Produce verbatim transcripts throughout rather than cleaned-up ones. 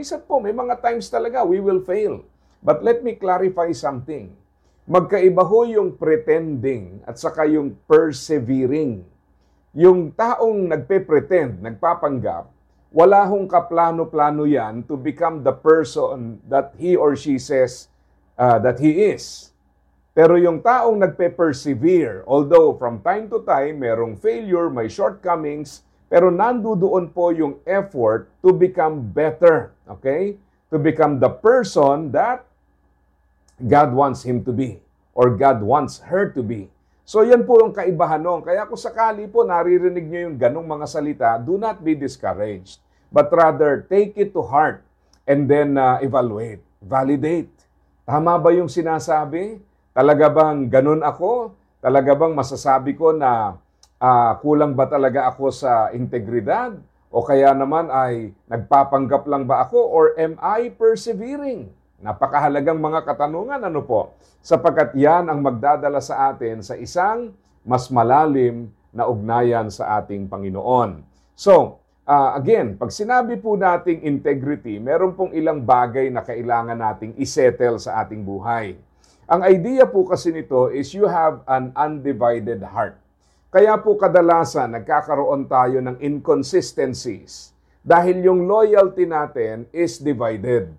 Minsan po, may mga times talaga we will fail. But let me clarify something. Magkaiba ho yung pretending at saka yung persevering. Yung taong nagpe-pretend, nagpapanggap, wala hong kaplano-plano yan to become the person that he or she says uh, that he is. Pero yung taong nagpe-persevere, although from time to time, merong failure, may shortcomings, pero nandoon po yung effort to become better, okay? To become the person that God wants him to be or God wants her to be. So yan po yung kaibahan nun. Kaya kung sakali po naririnig nyo yung ganong mga salita, do not be discouraged. But rather, take it to heart and then uh, evaluate, validate. Tama ba yung sinasabi? Talaga bang ganun ako? Talaga bang masasabi ko na uh, kulang ba talaga ako sa integridad? O kaya naman ay nagpapanggap lang ba ako? Or am I persevering? Napakahalagang mga katanungan, ano po? Sapagkat yan ang magdadala sa atin sa isang mas malalim na ugnayan sa ating Panginoon. So, uh, again, pag sinabi po nating integrity, meron pong ilang bagay na kailangan nating isettle sa ating buhay. Ang idea po kasi nito is you have an undivided heart. Kaya po kadalasan nagkakaroon tayo ng inconsistencies dahil yung loyalty natin is divided.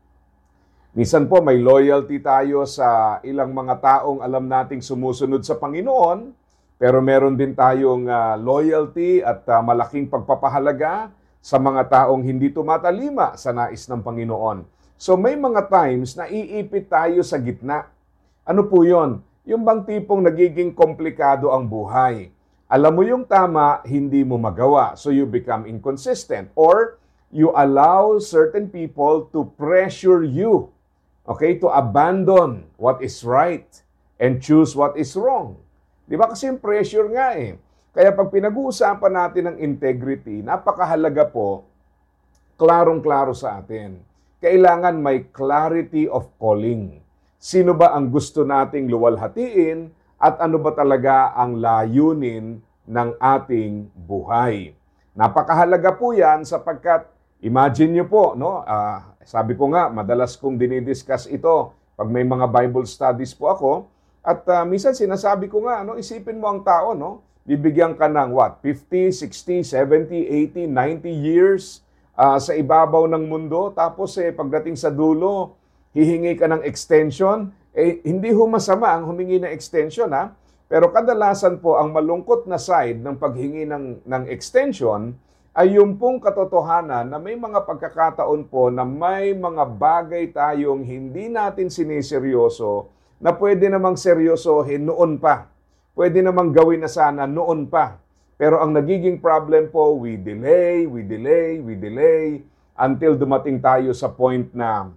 Minsan po may loyalty tayo sa ilang mga taong alam nating sumusunod sa Panginoon, pero meron din tayong uh, loyalty at uh, malaking pagpapahalaga sa mga taong hindi tumatalima sa nais ng Panginoon. So may mga times na iipit tayo sa gitna. Ano po yon? Yung bang tipong nagiging komplikado ang buhay. Alam mo yung tama, hindi mo magawa. So you become inconsistent. Or you allow certain people to pressure you. Okay? To abandon what is right and choose what is wrong. Di ba? Kasi yung pressure nga eh. Kaya pag pinag-uusapan natin ng integrity, napakahalaga po, klarong-klaro sa atin. Kailangan may clarity of calling. Sino ba ang gusto nating luwalhatiin at ano ba talaga ang layunin ng ating buhay? Napakahalaga po yan sapagkat imagine nyo po, no? Uh, sabi ko nga, madalas kong dinidiscuss ito pag may mga Bible studies po ako at uh, minsan sinasabi ko nga, no? Isipin mo ang tao, no? Bibigyan ka ng what? fifty, sixty, seventy, eighty, ninety years Uh, sa ibabaw ng mundo, tapos eh, pagdating sa dulo, hihingi ka ng extension, eh, hindi ho masama ang humingi ng extension, ha? Pero kadalasan po, ang malungkot na side ng paghingi ng, ng extension ay yung pong katotohanan na may mga pagkakataon po na may mga bagay tayong hindi natin siniseryoso na pwede namang seryosohin noon pa. Pwede namang gawin na sana noon pa. Pero ang nagiging problem po, we delay, we delay, we delay, until dumating tayo sa point na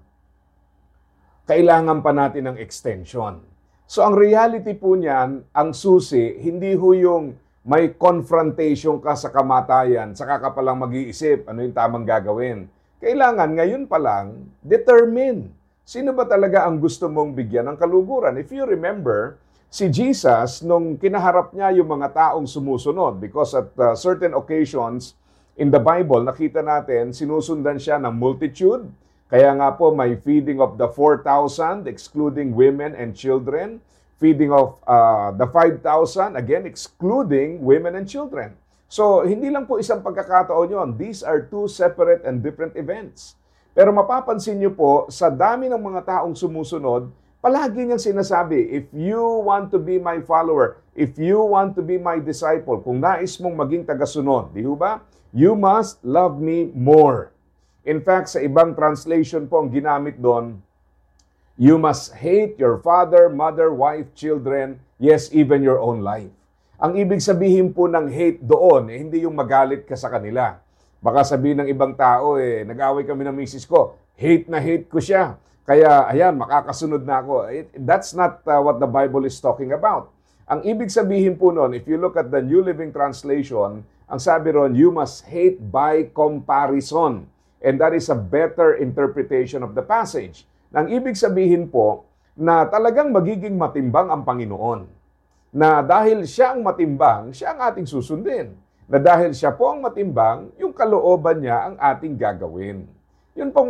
kailangan pa natin ng extension. So ang reality po niyan, ang susi, hindi ho yung may confrontation ka sa kamatayan, saka ka palang mag-iisip, ano yung tamang gagawin. Kailangan ngayon pa lang, determine. Sino ba talaga ang gusto mong bigyan ng kaluguran? If you remember, si Jesus, nung kinaharap niya yung mga taong sumusunod, because at uh, certain occasions in the Bible, nakita natin, sinusundan siya ng multitude. Kaya nga po, may feeding of the four thousand, excluding women and children. Feeding of uh, the five thousand, again, excluding women and children. So, hindi lang po isang pagkakataon yon. These are two separate and different events. Pero mapapansin niyo po, sa dami ng mga taong sumusunod, palagi niyang sinasabi, if you want to be my follower, if you want to be my disciple, kung nais mong maging tagasunod, di ba? You must love me more. In fact, sa ibang translation po ang ginamit doon, you must hate your father, mother, wife, children, yes, even your own life. Ang ibig sabihin po ng hate doon, eh, hindi yung magalit ka sa kanila. Baka sabihin ng ibang tao, eh, nag-away kami ng misis ko, hate na hate ko siya. Kaya, ayan, makakasunod na ako. That's not uh, what the Bible is talking about. Ang ibig sabihin po nun, if you look at the New Living Translation, ang sabi ron, you must hate by comparison. And that is a better interpretation of the passage. Ang ibig sabihin po, na talagang magiging matimbang ang Panginoon. Na dahil siya ang matimbang, siya ang ating susundin. Na dahil siya po ang matimbang, yung kalooban niya ang ating gagawin. Yun pong